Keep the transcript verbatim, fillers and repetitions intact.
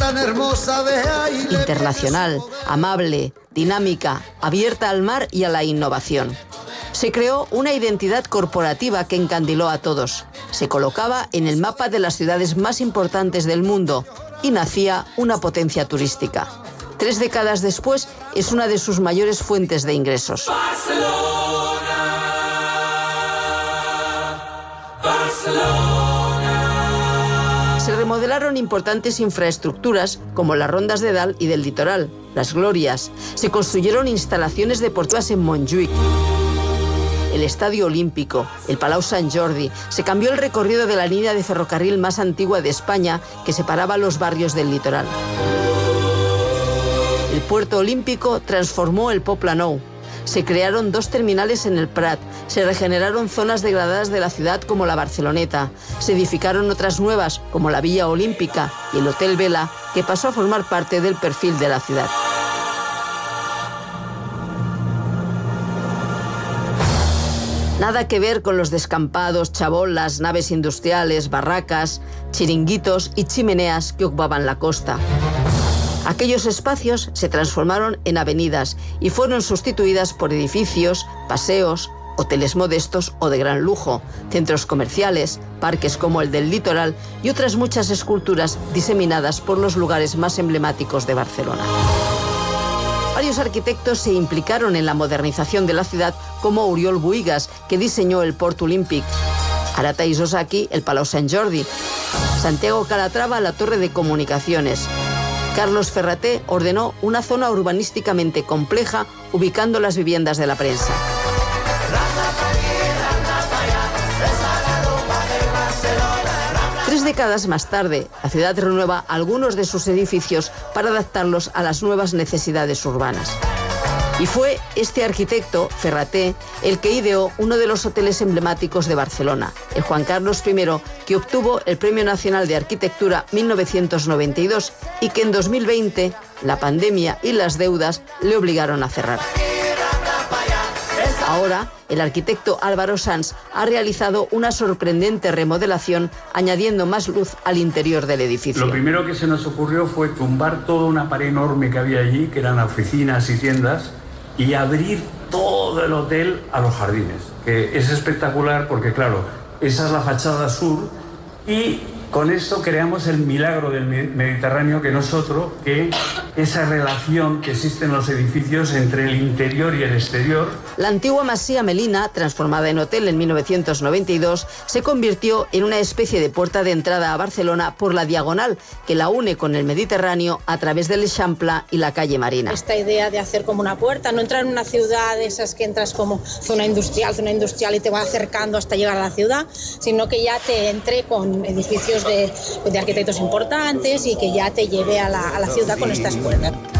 tan hermosa, vea y le... Internacional, amable, dinámica, abierta al mar y a la innovación. Se creó una identidad corporativa que encandiló a todos. Se colocaba en el mapa de las ciudades más importantes del mundo y nacía una potencia turística. Tres décadas después es una de sus mayores fuentes de ingresos. Barcelona, Barcelona. Se remodelaron importantes infraestructuras como las rondas de Dalt y del litoral, las Glorias. Se construyeron instalaciones deportivas en Montjuïc, el Estadio Olímpico, el Palau Sant Jordi. Se cambió el recorrido de la línea de ferrocarril más antigua de España que separaba los barrios del litoral. El puerto olímpico transformó el Poble Nou. Se crearon dos terminales en el Prat. Se regeneraron zonas degradadas de la ciudad como la Barceloneta. Se edificaron otras nuevas como la Villa Olímpica y el Hotel Vela, que pasó a formar parte del perfil de la ciudad. Nada que ver con los descampados, chabolas, naves industriales, barracas, chiringuitos y chimeneas que ocupaban la costa. Aquellos espacios se transformaron en avenidas y fueron sustituidas por edificios, paseos, hoteles modestos o de gran lujo, centros comerciales, parques como el del Litoral y otras muchas esculturas diseminadas por los lugares más emblemáticos de Barcelona. Varios arquitectos se implicaron en la modernización de la ciudad, como Oriol Buigas, que diseñó el Port Olímpic, Arata Isozaki, el Palau Sant Jordi, Santiago Calatrava, la Torre de Comunicaciones. Carlos Ferraté ordenó una zona urbanísticamente compleja, ubicando las viviendas de la prensa. Tres décadas más tarde, la ciudad renueva algunos de sus edificios para adaptarlos a las nuevas necesidades urbanas. Y fue este arquitecto, Ferraté, el que ideó uno de los hoteles emblemáticos de Barcelona, el Juan Carlos primero, que obtuvo el Premio Nacional de Arquitectura mil novecientos noventa y dos y que en dos mil veinte, la pandemia y las deudas le obligaron a cerrar. Ahora, el arquitecto Álvaro Sanz ha realizado una sorprendente remodelación, añadiendo más luz al interior del edificio. Lo primero que se nos ocurrió fue tumbar toda una pared enorme que había allí, que eran oficinas y tiendas, y abrir todo el hotel a los jardines, que es espectacular porque, claro, esa es la fachada sur y con esto creamos el milagro del Mediterráneo, que no es otro que esa relación que existe en los edificios entre el interior y el exterior. La antigua Masía Melina, transformada en hotel en mil novecientos noventa y dos, se convirtió en una especie de puerta de entrada a Barcelona por la diagonal que la une con el Mediterráneo a través del Eixample y la calle Marina. Esta idea de hacer como una puerta, no entrar en una ciudad de esas que entras como zona industrial, zona industrial y te va acercando hasta llegar a la ciudad, sino que ya te entre con edificios De, de arquitectos importantes y que ya te lleve a la, a la ciudad con estas puertas.